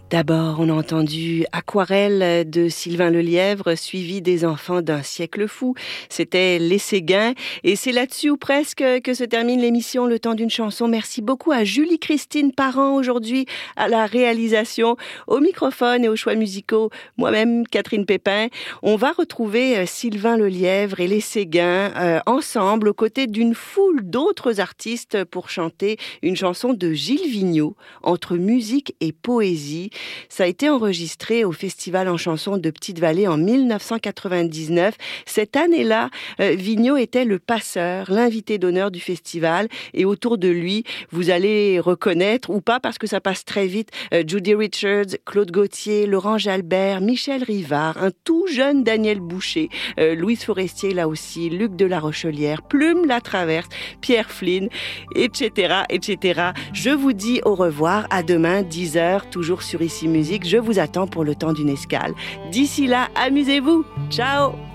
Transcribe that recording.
D'abord, on a entendu Aquarelle de Sylvain Lelièvre, suivi des enfants d'un siècle fou. C'était Les Séguins. Et c'est là-dessus ou presque que se termine l'émission Le Temps d'une chanson. Merci beaucoup à Julie-Christine Parent aujourd'hui à la réalisation, au microphone et aux choix musicaux. Moi-même, Catherine Pépin. On va retrouver Sylvain Lelièvre et Les Séguins ensemble aux côtés d'une foule d'autres artistes pour chanter une chanson de Gilles Vigneault, Entre musique et poésie. Ça a été enregistré au Festival en chanson de Petite-Vallée en 1999. Cette année-là, Vigneault était le passeur, l'invité d'honneur du festival. Et autour de lui, vous allez reconnaître, ou pas parce que ça passe très vite, Judy Richards, Claude Gauthier, Laurent Jalbert, Michel Rivard, un tout jeune Daniel Boucher, Louise Forestier là aussi, Luc de la Rochelière, Plume Latraverse, Pierre Flynn, etc., etc. Je vous dis au revoir, à demain, 10h, toujours sur Ici Musique. Je vous attends pour le temps d'une escale. D'ici là, amusez-vous. Ciao!